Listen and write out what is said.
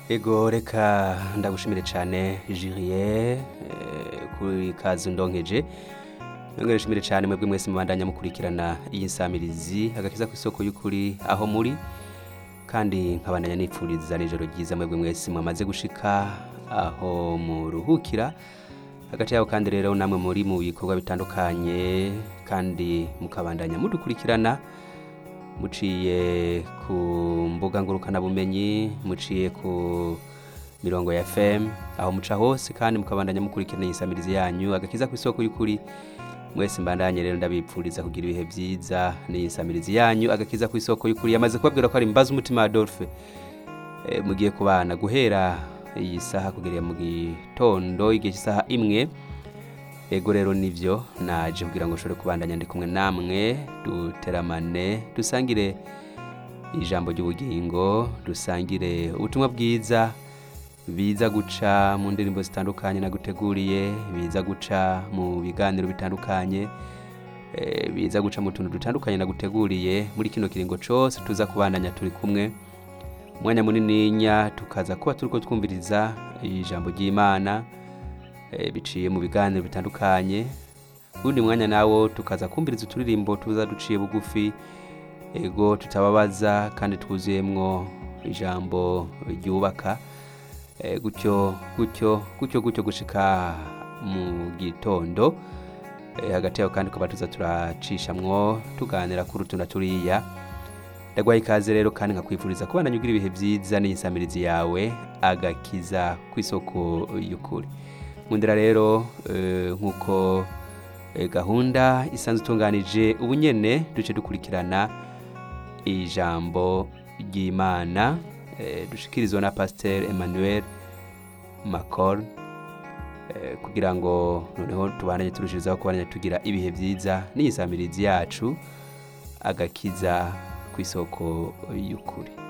Ego reka ndagushimire cyane Julien kuri kazi ndonkeje. Nongere shimire cyane mwebwe mwese mubandanya mukurikirana iyi nsamirizi agakiza ku isoko y'ukuri aho muri, kandi nkabandanya nipfuriza n'ijoro ryiza mwebwe mwese mwamaze gushika aho muruhukira. Hagati yaho kandi rero namwe muri mu bikorwa bitandukanye kandi mukabandanya mudukurikirana muciye ku mbuga ngurukana bumenyi, muciye ku mirongo ya FM aho muca hose, kandi mukabandanya mukurikirana insamirizi yanyu agakiza ku isoko y'ukuri. Mwese mbandanye rero ndabipfuriza kugira ibihe byiza n'insamirizi yanyu agakiza ku isoko y'ukuri. Yamaze kubabwira ko ari Mbaza umutima Adolphe mugiye kubana guhera iyi saha kugera mu gitondo igihe cy'isaha imwe. Ego rero nivyo naje kugira ngo nshobore kubandanya ndi kumwe namwe, duteramane dusangire ijambo ry'ubugingo, dusangire ubutumwa bwiza biza guca mu ndirimbo zitandukanye naguteguriye, biza guca mu biganiro bitandukanye, biza guca mu tuntu dutandukanye naguteguriye. Muri kino kiringo cyose tuza kubandanya turi kumwe umwanya munininya, tukaza kuba turiko twumviriza ijambo ry'Imana biciye mu biganiro bitandukanye. Undi mwanya nawo tukaza kumviriza uturirimbo tuza duciye bugufi, ego tutababaza kandi twuzuyemwo ijambo ryubaka, gutyo gushika mu gitondo. Hagati yaho kandi kuba tuza turacishamwo tuganira kuri utu na turiya. Ndagwaye ikaze rero kandi nkakwifuriza kubandanya ugira ibihe byiza n'insamirizi yawe agakiza ku isoko y'ukuri. Mundira rero nkuko gahunda isanzwe itunganije ubunyene duce dukurikirana ijambo ry'Imana dushikirizwa na Pasteur Emmanuel Macor, kugira ngo noneho tubandanye turushirizaho kubandanya tugira ibihe byiza n'insamirizi yacu agakiza ku isoko y'ukuri.